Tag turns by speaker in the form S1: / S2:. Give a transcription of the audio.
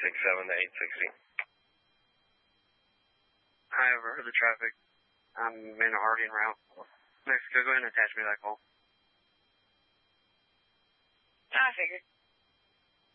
S1: to 860.
S2: I overheard the traffic. I'm in already en route. Mexico, go ahead and attach me to that call.
S3: I figured.